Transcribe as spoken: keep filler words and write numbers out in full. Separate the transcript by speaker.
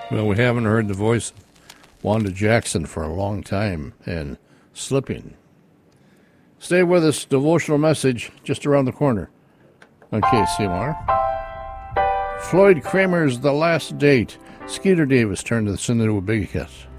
Speaker 1: Well, we haven't heard the voice of Wanda Jackson for a long time, and Slipping. Stay with us. Devotional message just around the corner on K C M R. Floyd Kramer's The Last Date. Skeeter Davis turned this into a big hit.